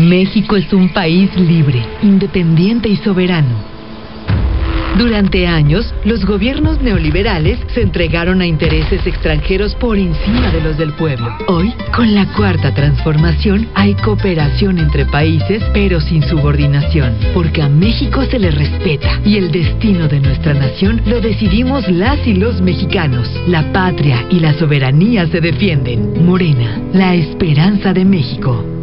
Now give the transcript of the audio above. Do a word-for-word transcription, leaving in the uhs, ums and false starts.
México es un país libre, independiente y soberano. Durante años, los gobiernos neoliberales se entregaron a intereses extranjeros por encima de los del pueblo. Hoy, con la cuarta transformación, hay cooperación entre países, pero sin subordinación, porque a México se le respeta y el destino de nuestra nación lo decidimos las y los mexicanos. La patria y la soberanía se defienden. Morena, la esperanza de México.